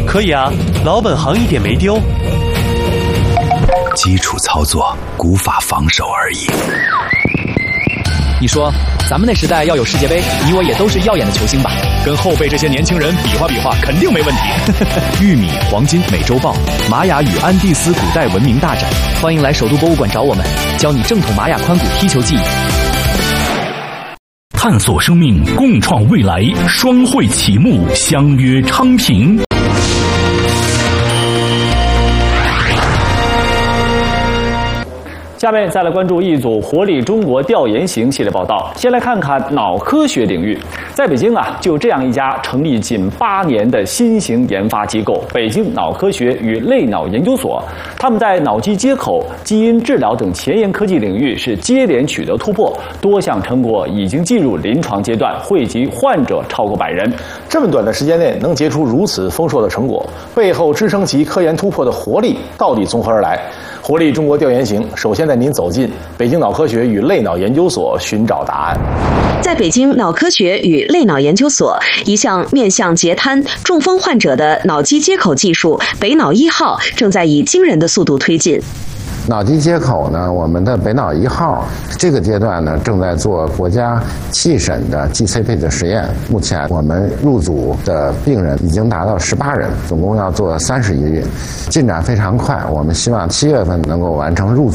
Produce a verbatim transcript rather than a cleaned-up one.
可以啊，老本行一点没丢。 基础操作，古法防守而已。 你说，咱们那时代要有世界杯，你我也都是耀眼的球星吧？ 跟后辈这些年轻人比划比划，肯定没问题。玉米、黄金、美洲豹，玛雅与安第斯古代文明大展， 欢迎来首都博物馆找我们，教你正统玛雅宽骨踢球技艺。 探索生命，共创未来，双汇启幕，相约昌平。 下面再来关注一组活力中国调研型系列报道。先来看看脑科学领域，在北京啊，就有这样一家成立仅八年的新型研发机构——北京脑科学与类脑研究所。他们在脑机接口、基因治疗等前沿科技领域是接连取得突破，多项成果已经进入临床阶段，惠及患者超过百人。 这么短的时间内能结出如此丰硕的成果，背后支撑其科研突破的活力到底从何而来？活力中国调研型首先带您走进北京脑科学与类脑研究所，寻找答案。 在北京脑科学与类脑研究所，一项面向截瘫、中风患者的脑机接口技术“北脑一号”正在以惊人的速度推进。 脑机接口呢，我们的北脑一号这个阶段呢，正在做国家七审的 G C P 的实验。目前我们入组的病人已经达到十八人，总共要做三十一例，进展非常快。我们希望七月份能够完成入组。